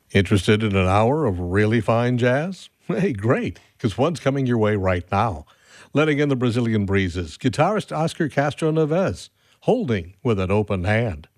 Interested in an hour of really fine jazz? Hey, great, because one's coming your way right now. Letting in the Brazilian breezes, guitarist Oscar Castro Neves, holding with an open hand.